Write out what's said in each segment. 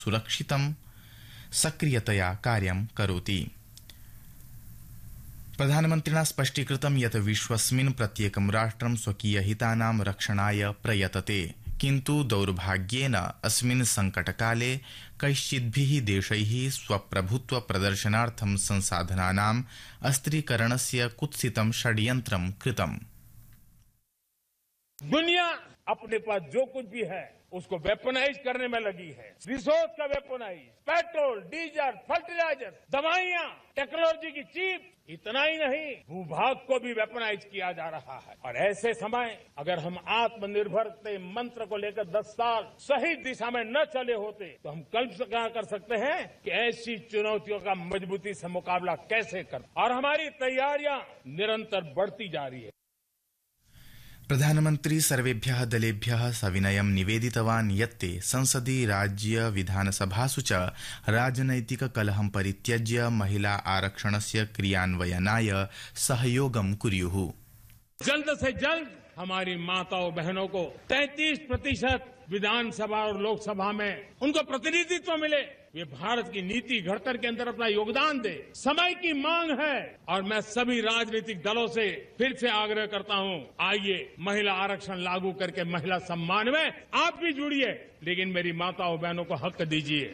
सुरक्षितं सक्रियतया कार्यं करोति। प्रधानमन्त्रिणा स्पष्टीकृतं यत् विश्वस्मिन् प्रत्येकं राष्ट्रं स्वकीयहितानां रक्षणाय प्रयतते, किन्तु दौर्भाग्येन अस्मिन् संकटकाले कैश्चिद्भिः देशैः स्वप्रभुत्व प्रदर्शनार्थं संसाधनानाम् अस्त्रीकरणस्य कुत्सितं षड्यन्त्रं कृतम्। दुनिया अपने पास जो कुछ भी है उसको वेपनाइज करने में लगी है। रिसोर्स का वेपनाइज, पेट्रोल, डीजल, फर्टिलाइजर, दवाइयां, टेक्नोलॉजी की चीप, इतना ही नहीं भूभाग को भी वेपनाइज किया जा रहा है। और ऐसे समय अगर हम आत्मनिर्भर के मंत्र को लेकर 10 साल सही दिशा में न चले होते तो हम कल्पना कर सकते हैं कि ऐसी चुनौतियों का मजबूती से मुकाबला कैसे कर, और हमारी तैयारियां निरंतर बढ़ती जा रही है। प्रधानमन्त्री सर्वेभ्यः दलेभ्यः सविनयं निवेदितवान् यत्ते संसदि राज्य विधानसभासु च राजनैतिक कलहं परित्यज्य महिला आरक्षणस्य क्रियान्वयनाय सहयोगं कुर्युः। जल्द से जल्द हमारी माताओं बहनों को 33% विधानसभा और लोकसभा में उनको प्रतिनिधित्व मिले, वे भारत की नीति घड़तर के अंदर अपना योगदान दे, समय की मांग है। और मैं सभी राजनीतिक दलों से फिर से आग्रह करता हूं, आइए महिला आरक्षण लागू करके महिला सम्मान में आप भी जुड़िए, लेकिन मेरी माताओं बहनों को हक दीजिए।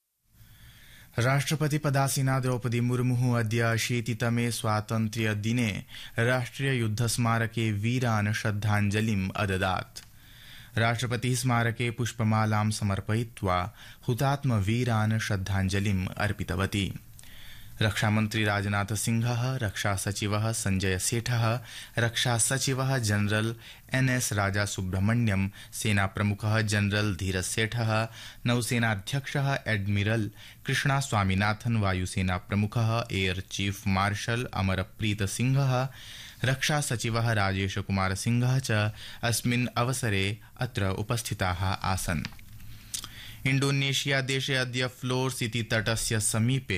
राष्ट्रपति पदासीना द्रौपदी मुर्मुः अद्य 80तमे स्वातन्त्र्य दिने राष्ट्रिय युद्ध स्मारके वीरान् श्रद्धाञ्जलिम् अददात्। राष्ट्रपतिः स्मारके पुष्पमालां समर्पयित्वा हुतात्मवीरान् श्रद्धाञ्जलिम् अर्पितवती। रक्षामन्त्री राजनाथ सिंहः, रक्षा सचिवः संजय सेठः, रक्षा सचिवः जनरल NS राजा सुब्रह्मण्यम, सेना प्रमुखः जनरल धीरज सेठः, नौसेनाध्यक्षः एडमिरल कृष्णा स्वामीनाथन, वायुसेना प्रमुखः एयर चीफ मार्शल अमरप्रीत सिंहः, रक्षा सचिवः राजेश कुमार सिंहः च अस्मिन् अवसरे अत्र उपस्थिताः आसन्। इंडोनेशिया देशे अद्य फ्लोर्स इति तटस्य समीपे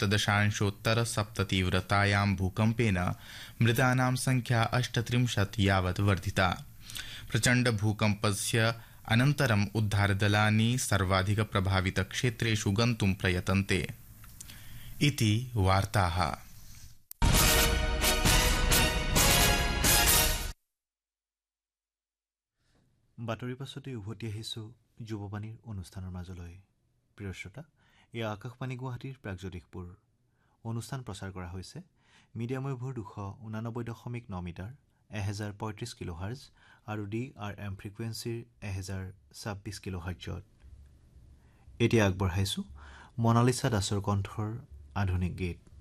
7.7 तीव्रतायां भूकम्पेन मृतानां संख्या 38 यावत् वर्धिता। प्रचण्ड भूकम्पस्य अनन्तरम् उद्धारदलानि सर्वाधिक प्रभावित क्षेत्रेषु गन्तुं प्रयतन्ते इति वार्ताः। বাতৰি পাছতে উভতি আহিছো যুৱবাণীৰ অনুষ্ঠানৰ মাজলৈ। প্ৰিয় শ্ৰোতা, এই আকাশবাণী গুৱাহাটীৰ প্ৰাগজ্যোতিষপুৰ অনুষ্ঠান প্ৰচাৰ কৰা হৈছে মিডিয়াম ৱেভৰ 289.9 মিটাৰ 1035 কিলোহাৰ্জ আৰু DRM ফ্ৰিকুৱেন্সিৰ 1026 কিলোহাৰ্জত। এতিয়া আগবঢ়াইছো মনালিছা দাসৰ কণ্ঠৰ আধুনিক গীত।